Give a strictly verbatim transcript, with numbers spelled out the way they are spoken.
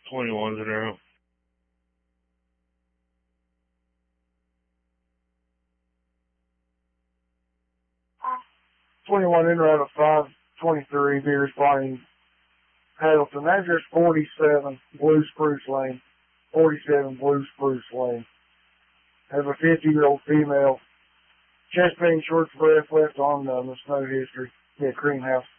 twenty-ones in a row. twenty-one in route of five twenty-three, be responding Hamilton. Address forty-seven, Blue Spruce Lane. forty-seven, Blue Spruce Lane. Has a fifty-year-old female. Chest pain, short breath, left arm numbness, no history. Yeah, Cream House.